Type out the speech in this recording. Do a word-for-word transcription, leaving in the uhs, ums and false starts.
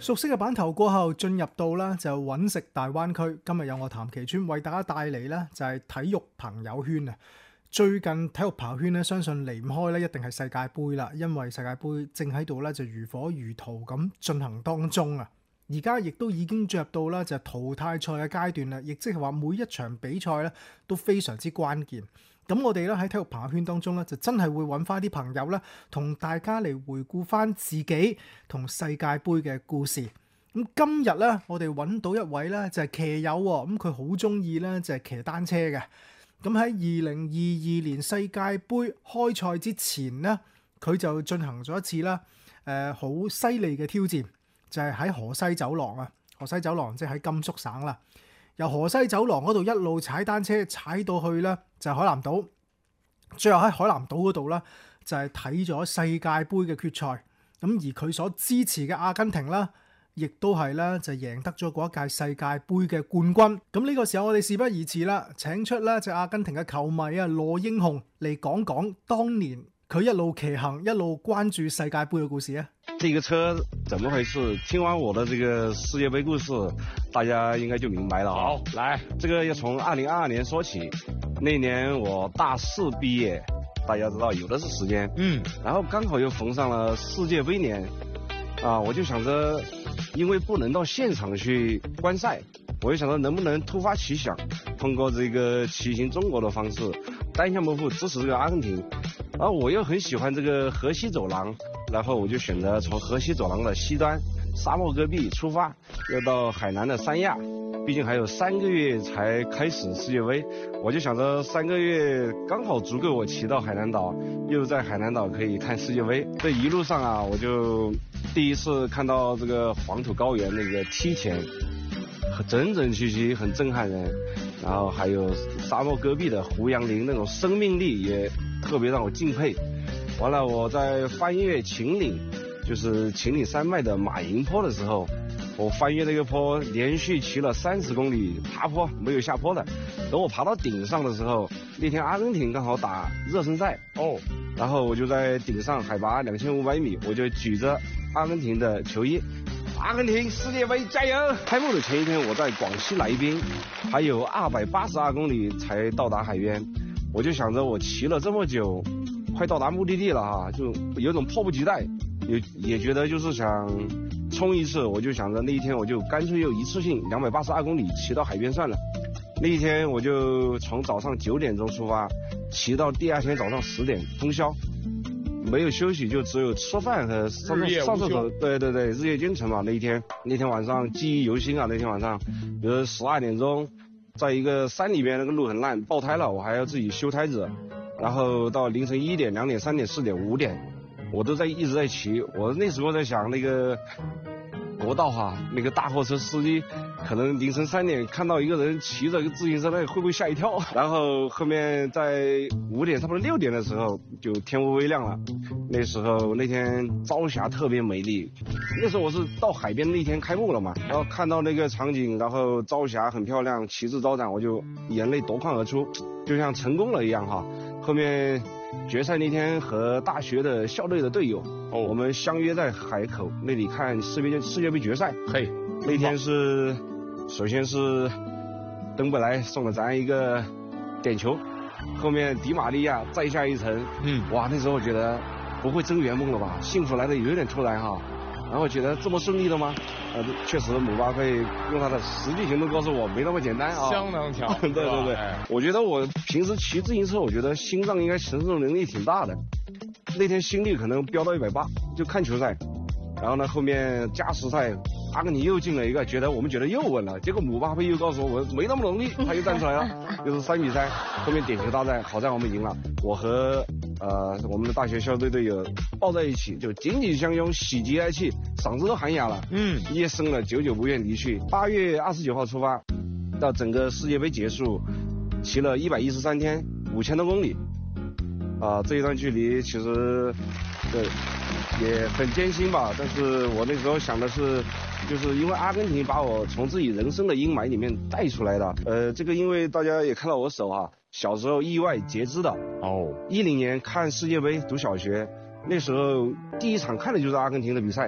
熟悉嘅版頭過後，進入到啦就揾食大灣區。今日有我譚其川為大家帶嚟咧就係體育朋友圈啊！最近體育朋友圈咧，相信離唔開咧，一定係世界盃啦，因為世界盃正喺度咧就如火如荼咁進行當中啊！而家亦都已經進入到啦就淘汰賽嘅階段啦，亦即係話每一場比賽咧都非常之關鍵。咁我哋咧喺體育朋友圈當中咧，就真係會揾翻啲朋友咧，同大家嚟回顧翻自己同世界盃嘅故事。咁今日咧，我哋揾到一位咧就係騎友喎，咁佢好中意咧就係騎單車嘅。咁喺二零二二年世界盃開賽之前咧，佢就進行咗一次啦，誒好犀利嘅挑戰，就係喺河西走廊啊，河西走廊即係喺甘肅省啦。由河西走廊嗰度一路踩單車踩到去咧，就係海南島。最後喺海南島嗰度咧，就係睇咗世界盃嘅決賽。咁而佢所支持嘅阿根廷啦，亦都係咧就贏得咗嗰一屆世界盃嘅冠軍。咁呢個時候我哋事不宜遲啦，請出咧就阿根廷嘅球迷啊羅英雄嚟講講當年佢一路騎行一路關注世界盃嘅故事啊！ 這個車怎麼回事？聽完我的這個世界盃故事，大家應該就明白了。 好，來， 這個要從二零二二年說起。那年我大四畢業，大家知道有的是時間，嗯，然後剛好又逢上了世界盃年，啊，我就想着，因為不能到現場去觀賽，我就想着能不能突發奇想，通過這個騎行中國的方式，單向奔赴支持這個阿根廷。然後我又很喜歡這個河西走廊，然後我就選擇從河西走廊的西端沙漠戈壁出發，要到海南的三亞，畢竟還有三個月才開始世界盃，我就想着三個月剛好足夠我騎到海南島，又在海南島可以看世界盃。這一路上啊，我就第一次看到這個黃土高原那個梯田，整整齊齊，很震撼人。然後還有沙漠戈壁的胡楊林，那種生命力也特別讓我敬佩。完了，我在翻越秦嶺，就是秦嶺山脈的馬營坡的時候，我翻越那個坡，連續騎了三十公里爬坡，沒有下坡的。等我爬到頂上的時候，那天阿根廷剛好打熱身賽哦，然後我就在頂上海拔兩千五百米，我就舉着阿根廷的球衣，阿根廷世界盃加油！開幕的前一天，我在廣西來賓，還有二百八十二公里才到達海邊，我就想着我騎了這麼久，快到達目的地了哈，就有種迫不及待，也也覺得就是想衝一次，我就想着那一天我就乾脆又一次性兩百八十二公里騎到海邊算了。那一天我就從早上九點鐘出發，騎到第二天早上十點通宵，沒有休息，就只有吃飯和上上廁所。對對對，日夜兼程嘛。那一天那天晚上記憶猶新啊，那天晚上比如十二點鐘，在一個山裏邊，那個路很爛，爆胎了，我還要自己修胎子，然後到凌晨一點、兩點、三點、四點、五點，我都在一直在騎。我那時候在想，那個國道哈、啊，那個大貨車司機可能凌晨三點看到一個人騎着個自行車，那會不會嚇一跳？然後後面在五點差不多六點的時候，就天微微亮了。那時候那天朝霞特別美麗，那時候我是到海邊那天開幕了嘛，然後看到那個場景，然後朝霞很漂亮，旗幟招展，我就眼淚奪眶而出，就像成功了一樣哈。後面決賽那天和大學的校隊的隊友，哦，我們相約在海口那裡看世界世界盃決賽。嘿，那天是首先是登貝萊送了咱一個點球，後面迪瑪利亞再下一城。嗯，哇，那時候我覺得不會真圓夢了吧？幸福來的有點突然哈。然後覺得這麼順利的嗎？呃，確實姆巴佩用他的實際行動告訴我，沒那麼簡單啊。相當強。對對對，我覺得我平時騎自行車，我覺得心臟應該承受能力挺大的。那天心率可能飆到一百八，就看球賽。然後呢，後面加時賽，阿根廷又進了一個，覺得我們覺得又穩了。結果姆巴佩又告訴我，我沒那麼容易，他又站出來了，又是三比三。後面點球大戰，好在我們贏了。我和呃我們的大學校隊隊友抱在一起，就緊緊相擁，喜極而泣，嗓子都喊啞了。嗯，夜深了，久久不願離去。八月二十九號出發，到整個世界盃結束，騎了一百一十三天，五千多公里。啊、呃，這一段距離其實對也很艱辛吧。但是我那時候想的是，就是因為阿根廷把我從自己人生的陰霾裏面帶出來的。呃，這個因為大家也看到我手啊，小時候意外截肢的。哦，一零年看世界盃讀小學，那時候第一場看的就是阿根廷的比賽。